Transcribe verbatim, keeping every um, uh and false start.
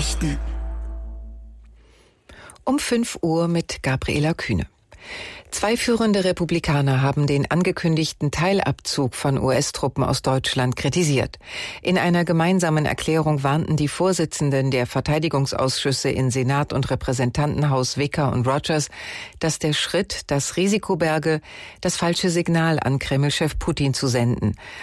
Nachrichten. Um fünf Uhr mit Gabriela Kühne. Zwei führende Republikaner haben den angekündigten Teilabzug von U S-Truppen aus Deutschland kritisiert. In einer gemeinsamen Erklärung warnten die Vorsitzenden der Verteidigungsausschüsse in Senat und Repräsentantenhaus Wicker und Rogers, dass der Schritt das Risiko berge, das falsche Signal an Kreml-Chef Putin zu senden.